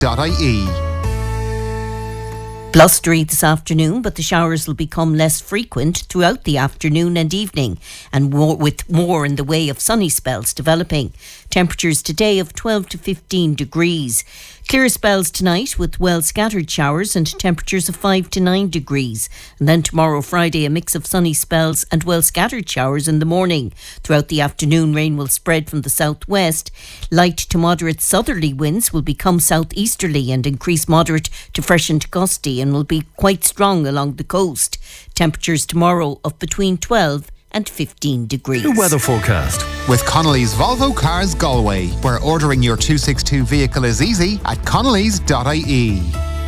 Blustery this afternoon, but the showers will become less frequent throughout the afternoon and evening, and with more in the way of sunny spells developing. Temperatures today of 12 to 15 degrees. Clear spells tonight with well scattered showers and temperatures of 5 to 9 degrees. And then tomorrow, Friday, a mix of sunny spells and well scattered showers in the morning. Throughout the afternoon, rain will spread from the southwest. Light to moderate southerly winds will become southeasterly and increase moderate to fresh and gusty, and will be quite strong along the coast. Temperatures tomorrow of between 12 and 15 degrees. The weather forecast with Connolly's Volvo Cars Galway, where ordering your 262 vehicle is easy at connellys.ie.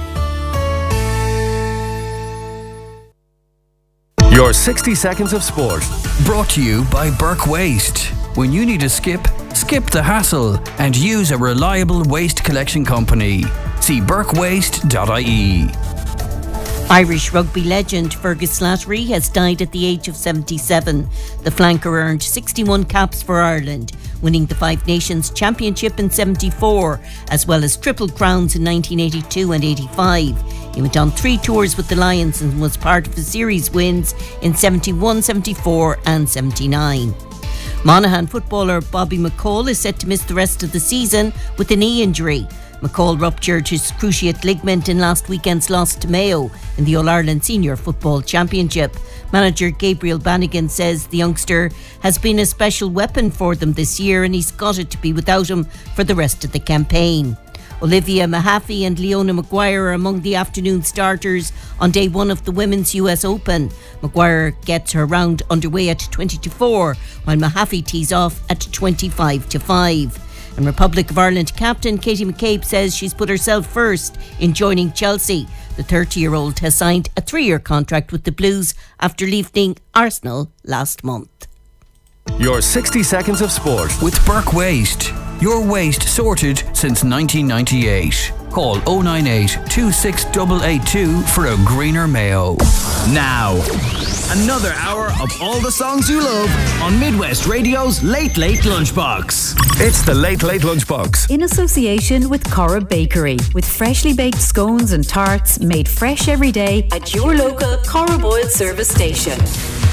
Your 60 seconds of sport. Brought to you by Burke Waste. When you need to skip the hassle and use a reliable waste collection company. See burkewaste.ie. Irish rugby legend Fergus Slattery has died at the age of 77. The flanker earned 61 caps for Ireland, winning the Five Nations Championship in 74, as well as triple crowns in 1982 and 85. He went on 3 tours with the Lions and was part of the series wins in 71, 74 and 79. Monaghan footballer Bobby McCall is set to miss the rest of the season with a knee injury. McCall ruptured his cruciate ligament in last weekend's loss to Mayo in the All-Ireland Senior Football Championship. Manager Gabriel Bannigan says the youngster has been a special weapon for them this year, and he's gutted to be without him for the rest of the campaign. Olivia Mahaffey and Leona Maguire are among the afternoon starters on day one of the Women's US Open. Maguire gets her round underway at 20-4, while Mahaffey tees off at 25-5. And Republic of Ireland captain Katie McCabe says she's put herself first in joining Chelsea. The 30-year-old has signed a 3-year contract with the Blues after leaving Arsenal last month. Your 60 seconds of sport with Burke Waste. Your waste sorted since 1998. Call 098 26882 for a greener Mayo. Now, another hour of all the songs you love on Midwest Radio's Late Late Lunchbox. It's the Late Late Lunchbox. In association with Cora Bakery, with freshly baked scones and tarts made fresh every day at your local Cora Boyle service station.